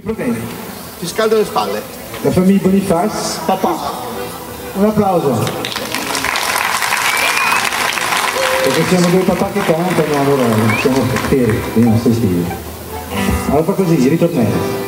Fratelli. Ti scaldo le spalle. La famiglia Bonifaz. Papà. Un applauso. Perché siamo due papà che cantano, allora siamo per i nostri figli. Allora fa così, ritornello.